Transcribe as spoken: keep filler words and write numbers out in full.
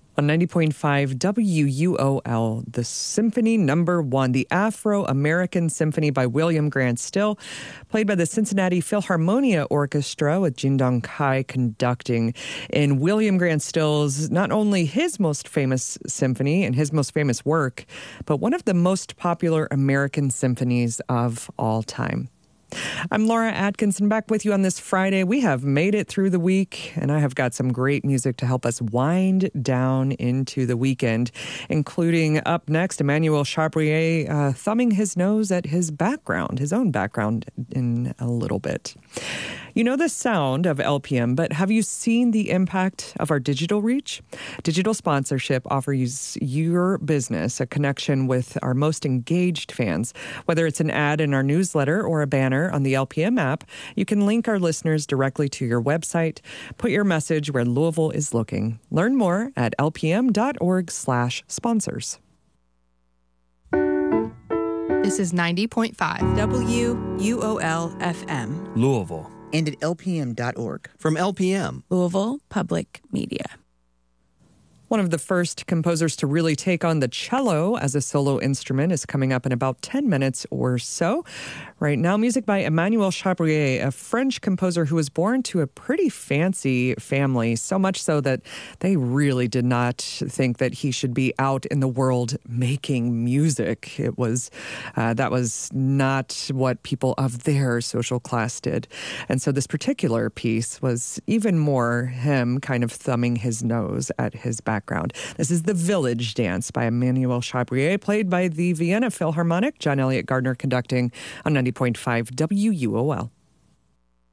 On ninety point five W U O L, the Symphony Number One, the Afro-American Symphony by William Grant Still, played by the Cincinnati Philharmonia Orchestra with Jin Dong Kai conducting. In William Grant Still's, not only his most famous symphony and his most famous work, but one of the most popular American symphonies of all time. I'm Laura Atkinson, back with you on this Friday. We have made it through the week, and I have got some great music to help us wind down into the weekend, including up next, Emmanuel Chabrier uh, thumbing his nose at his background, his own background, in a little bit. You know the sound of L P M, but have you seen the impact of our digital reach? Digital sponsorship offers your business a connection with our most engaged fans. Whether it's an ad in our newsletter or a banner on the L P M app, you can link our listeners directly to your website. Put your message where Louisville is looking. Learn more at lpm.org slash sponsors. This is ninety point five W U O L F M. Louisville. And at L P M dot org. From L P M. Louisville Public Media. One of the first composers to really take on the cello as a solo instrument is coming up in about ten minutes or so. Right now, music by Emmanuel Chabrier, a French composer who was born to a pretty fancy family, so much so that they really did not think that he should be out in the world making music. It was, uh, that was not what people of their social class did. And so this particular piece was even more him kind of thumbing his nose at his background. This is The Village Dance by Emmanuel Chabrier, played by the Vienna Philharmonic, John Elliott Gardner conducting on ninety point five W U O L.